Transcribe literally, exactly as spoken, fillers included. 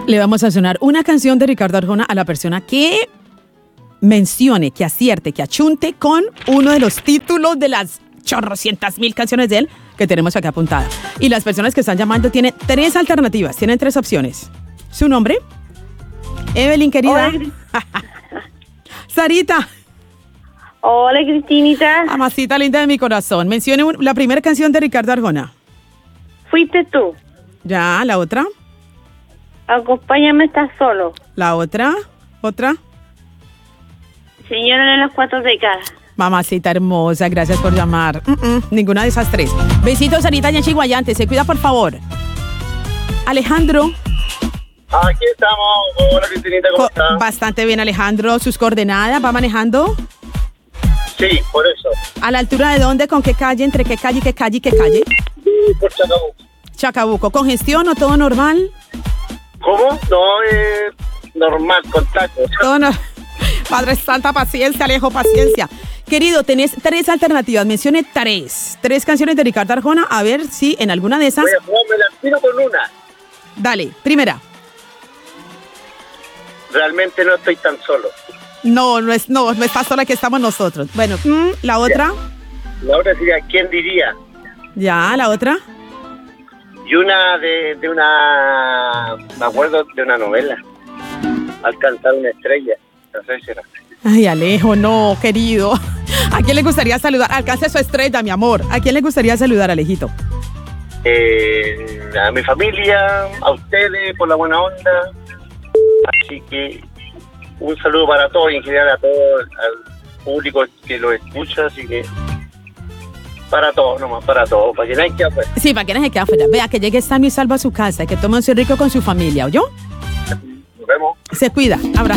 Le vamos a sonar una canción de Ricardo Arjona a la persona que mencione, que acierte, que achunte con uno de los títulos de las chorrocientas mil canciones de él que tenemos acá apuntada. Y las personas que están llamando tienen tres alternativas, tienen tres opciones. ¿Su nombre? Evelyn, querida. Hola. Sarita. Hola, Cristinita. Amasita linda de mi corazón. Mencione un- la primera canción de Ricardo Arjona. Fuiste tú. Ya, la otra. Acompáñame, estás solo. La otra. Otra. Señora de las cuatro décadas. Mamacita hermosa, gracias por llamar. Mm-mm, ninguna de esas tres. Besitos, Sarita y en Chiguayante. Se cuida, por favor. Alejandro. Aquí estamos. Hola, Cristinita, ¿cómo Co- estás? Bastante bien, Alejandro. ¿Sus coordenadas? ¿Va manejando? Sí, por eso. ¿A la altura de dónde? ¿Con qué calle? ¿Entre qué calle, qué calle y qué calle? Por Chacabuco. Chacabuco. ¿Congestión o todo normal? ¿Cómo? No, eh, normal, con tacos. Todo no. Padre Santa, paciencia, Alejo, paciencia. Querido, tenés tres alternativas. Mencione tres. Tres canciones de Ricardo Arjona. A ver si en alguna de esas... Voy a jugarme la tiro con una. Dale, primera. Realmente no estoy tan solo. No, no es, no, no está sola, que estamos nosotros. Bueno, mm, la otra. La otra sería ¿Quién diría? Ya, la otra. Y una de, de una... Me acuerdo de una novela. Alcanzar una estrella. No sé si era. Ay, Alejo, no, querido. ¿A quién le gustaría saludar? Alcance su estrella, mi amor. ¿A quién le gustaría saludar, Alejito? Eh, a mi familia, a ustedes por la buena onda. Así que un saludo para todos y en general a todo al público que lo escucha. Así que para todos, nomás, para todos, para que nadie quede afuera. Sí, para que no se quede afuera. Vea, que llegue sano y salvo a su casa, que tome un rico con su familia, ¿oyó? Nos vemos. Se cuida. Abrazo.